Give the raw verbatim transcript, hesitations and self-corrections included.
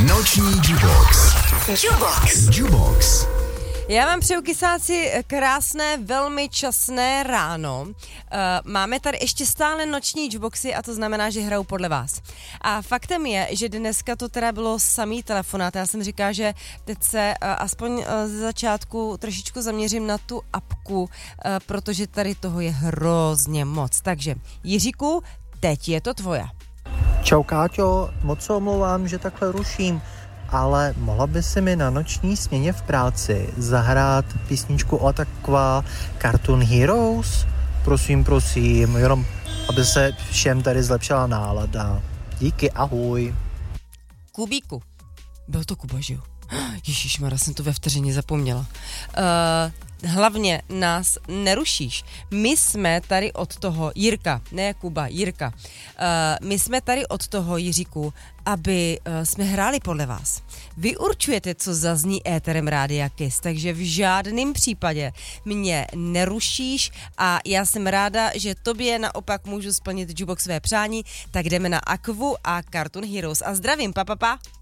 Noční Jubox. Jubox. Jubox. Já vám přeju, kysáci, krásné, velmi časné ráno. Uh, máme tady ještě stále noční jukeboxy a to znamená, že hrajou podle vás. A faktem je, že dneska to teda bylo samý telefonát. Já jsem říkala, že teď se uh, aspoň uh, ze začátku trošičku zaměřím na tu apku, uh, protože tady toho je hrozně moc. Takže Jiříku, teď je to tvoje. Čau Káťo, moc se omlouvám, že takhle ruším, ale mohla by si mi na noční směně v práci zahrát písničku o taková Cartoon Heroes? Prosím, prosím, jenom aby se všem tady zlepšila nálada. Díky, ahoj. Kubíku. Byl to Kuba, že jo? Ježišmarja, jsem to ve vteřině zapomněla. Uh, hlavně nás nerušíš. My jsme tady od toho, Jirka, ne Kuba, Jirka, uh, my jsme tady od toho, Jiříku, aby uh, jsme hráli podle vás. Vy určujete, co zazní éterem Rádia Kiss, takže v žádném případě mě nerušíš a já jsem ráda, že tobě naopak můžu splnit jukebox své přání, tak jdeme na Aquu a Cartoon Heroes. A zdravím, pa, pa, pa.